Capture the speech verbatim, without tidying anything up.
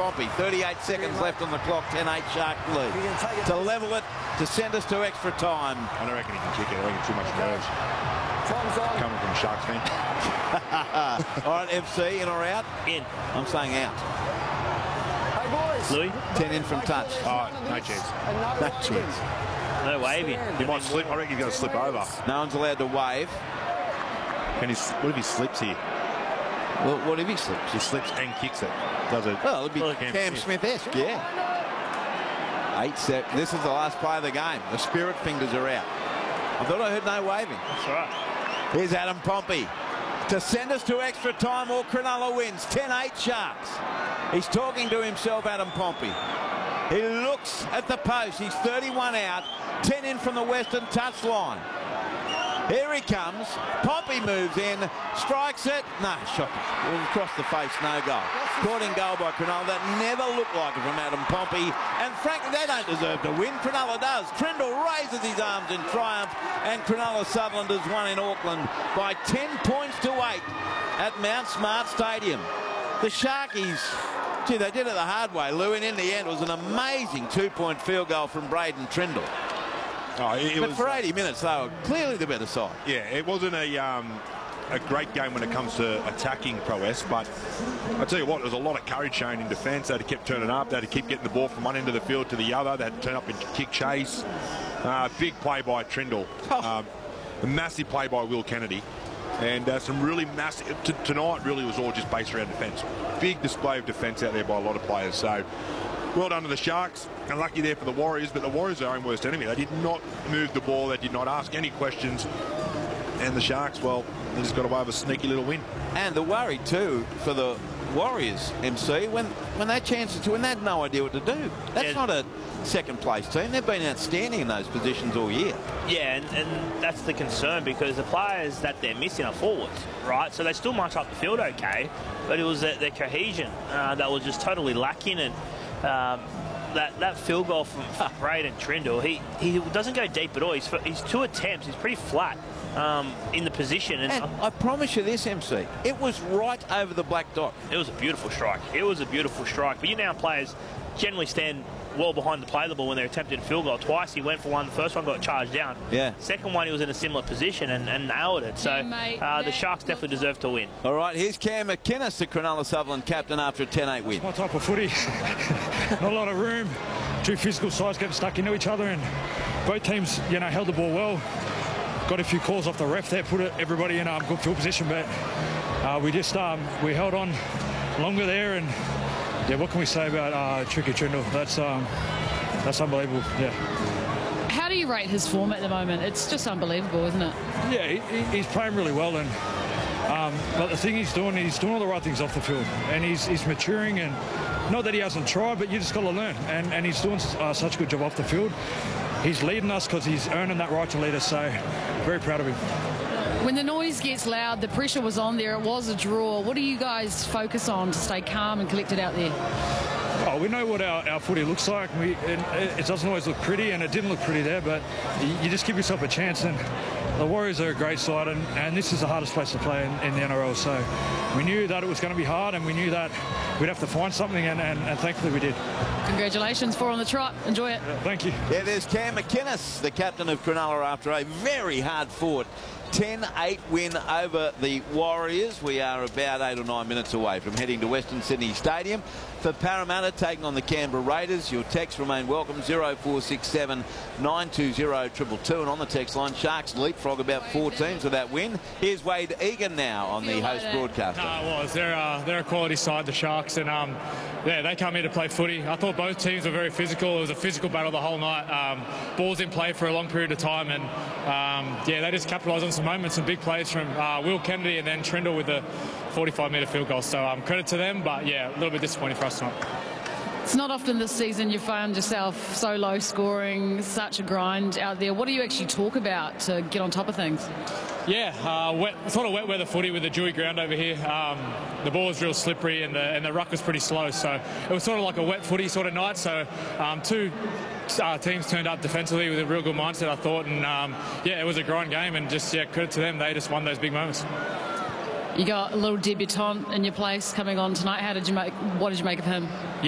Pompey. thirty-eight seconds left on the clock, ten eight Shark lead. To level it, to send us to extra time. I don't reckon he can kick it. I reckon too much nerves. Coming from Sharks fan. All right, F C, in or out? In. I'm saying out. Louis? ten in from touch. Oh, no chance. No chance. No waving. He might slip. I reckon he's going to slip over. No one's allowed to wave. Can he, what if he slips here? Well, what if he slips? He slips and kicks it. Does it? Well, it'd be Well, Cam, Cam Smith-esque, yeah. Eight sec. This is the last play of the game. The spirit fingers are out. I thought I heard no waving. That's right. Here's Adam Pompey to send us to extra time, or Cronulla wins. ten eight Sharks. He's talking to himself, Adam Pompey. He looks at the post. He's thirty-one out, ten in from the western touchline. Here he comes. Pompey moves in, strikes it. No, shot across the face, no goal. Caught in goal by Cronulla. That never looked like it from Adam Pompey. And frankly, they don't deserve to win. Cronulla does. Trindle raises his arms in triumph, and Cronulla Southlanders won in Auckland by ten points to eight at Mount Smart Stadium. The Sharkies, gee, they did it the hard way, Lou, and in the end it was an amazing two-point field goal from Braden Trindle. Oh, it, it but was, for eighty minutes, they were clearly the better side. Yeah, it wasn't a um, a great game when it comes to attacking prowess, but I tell you what, there was a lot of courage shown in defence. They had to keep turning up. They had to keep getting the ball from one end of the field to the other. They had to turn up and kick chase. Uh, big play by Trindle. Oh. Um, a massive play by Will Kennedy. And uh, some really massive... T tonight really was all just based around defence. Big display of defence out there by a lot of players. So, well done to the Sharks. And lucky there for the Warriors. But the Warriors are their own worst enemy. They did not move the ball. They did not ask any questions. And the Sharks, well, they just got away with a sneaky little win. And the worry, too, for the Warriors, M C, when, when they had chances to win, they had no idea what to do. That's Yeah. not a second-place team. They've been outstanding in those positions all year. Yeah, and, and that's the concern, because the players that they're missing are forwards, right? So they still march up the field okay, but it was their, their cohesion uh, that was just totally lacking. And um, that, that field goal from Braden Trindle, he, he doesn't go deep at all. He's, he's two attempts. He's pretty flat um, in the position. And, And I promise you this, M C, it was right over the black dot. it was a beautiful strike. It was a beautiful strike. But you know, players generally stand well behind the play the ball when they're attempting a field goal. Twice he went for one. The first one got charged down. Yeah. Second one he was in a similar position and, and nailed it. So uh, the Sharks definitely deserve to win. All right, here's Cam McInnes, the Cronulla Sutherland captain, after a ten eight win. My type of footy. Not a lot of room. Two physical sides getting stuck into each other, and both teams, you know, held the ball well. Got a few calls off the ref there, put it, everybody in a um, good field position, but uh, we just um, we held on longer there, and yeah, what can we say about uh, Tricky Trindle? That's um, that's unbelievable. Yeah. How do you rate his form at the moment? It's just unbelievable, isn't it? Yeah, he, he's playing really well, and um, but the thing he's doing, he's doing all the right things off the field, and he's he's maturing, and not that he hasn't tried, but you just got to learn, and and he's doing uh, such a good job off the field. He's leading us because he's earning that right to lead us, so very proud of him. When the noise gets loud, the pressure was on there, it was a draw. What do you guys focus on to stay calm and collected out there? Oh, we know what our, our footy looks like. We, it, it doesn't always look pretty, and it didn't look pretty there, but you, you just give yourself a chance. And the Warriors are a great side, and, and this is the hardest place to play in, in the N R L. So we knew that it was going to be hard, and we knew that we'd have to find something, and, and, and thankfully we did. Congratulations, four on the trot. Enjoy it. Yeah, thank you. Yeah, there's Cam McInnes, the captain of Cronulla, after a very hard-fought ten eight win over the Warriors. We are about eight or nine minutes away from heading to Western Sydney Stadium for Parramatta taking on the Canberra Raiders. Your texts remain welcome, zero four six seven nine two zero two two two, and on the text line, Sharks leapfrog about four teams with that win. Here's Wade Egan now on the host broadcaster. No, it was. They're, uh, they're a quality side, the Sharks, and um, yeah, they come here to play footy. I thought both teams were very physical. It was a physical battle the whole night. Um, balls in play for a long period of time, and um, yeah, they just capitalised on some moments, some big plays from uh, Will Kennedy and then Trindle with the forty-five metre field goal. So um, credit to them, but yeah, a little bit disappointing for us tonight. It's not often this season you found yourself so low scoring, such a grind out there. What do you actually talk about to get on top of things? Yeah, uh, wet, sort of wet weather footy with the dewy ground over here. Um, the ball was real slippery and the, and the ruck was pretty slow, so it was sort of like a wet footy sort of night. So um, two uh, teams turned up defensively with a real good mindset, I thought, and um, yeah, it was a grind game, and just yeah, credit to them, they just won those big moments. You got a little debutant in your place coming on tonight. How did you make? What did you make of him?